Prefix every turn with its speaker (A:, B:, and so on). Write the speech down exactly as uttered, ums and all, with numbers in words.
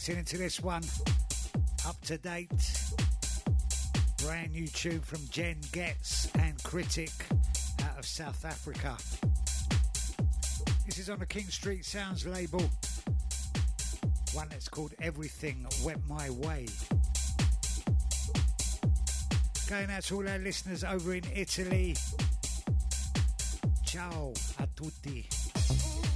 A: listening to this one. Up to date. Brand new tune from Jen Getz and Critic out of South Africa. This is on the King Street Sounds label. One that's called Everything Went My Way. Going out to all our listeners over in Italy. Ciao a tutti.